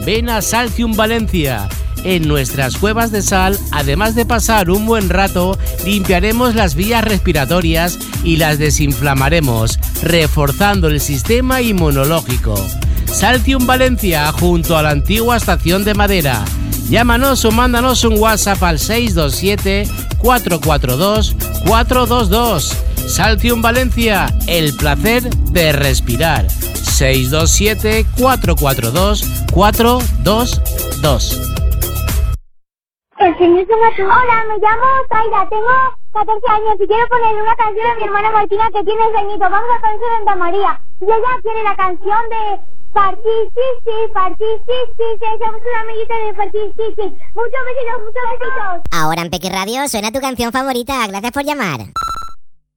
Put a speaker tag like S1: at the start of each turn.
S1: ven a Saltium Valencia. En nuestras cuevas de sal, además de pasar un buen rato, limpiaremos las vías respiratorias y las desinflamaremos, reforzando el sistema inmunológico. Saltium Valencia, junto a la antigua estación de Madera. Llámanos o mándanos un WhatsApp al 627-442-422. Saltium Valencia, el placer de respirar. 627-442-422.
S2: Hola, me llamo Zaida, tengo 14 años y quiero ponerle una canción a mi hermana Martina que tiene 6 añitos. Vamos a poner Santa María. Y ella quiere la canción de Parti, sí, somos una amiguita de Parti, sí. Muchos besitos.
S3: Ahora en Peque Radio suena tu canción favorita. Gracias por llamar.